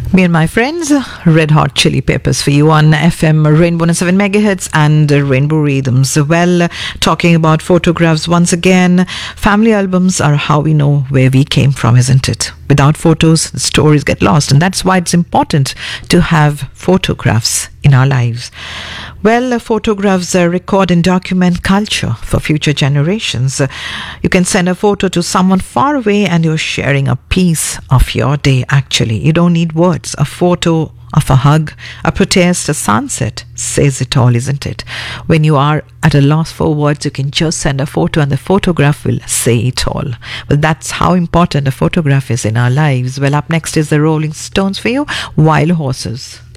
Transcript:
Me and my friends, Red Hot Chili Peppers for you on FM Rainbow 7 megahertz and Rainbow Rhythms. Well, talking about photographs once again, family albums are how we know where we came from, isn't it? Without photos, the stories get lost, and that's why it's important to have photographs in our lives. Well, photographs record and document culture for future generations. You can send a photo to someone far away and you're sharing a piece of your day, actually. You don't need words. A photo of a hug, a protest, a sunset says it all, isn't it? When you are at a loss for words, you can just send a photo and the photograph will say it all. Well, that's how important a photograph is in our lives. Well, up next is the Rolling Stones for you, Wild Horses.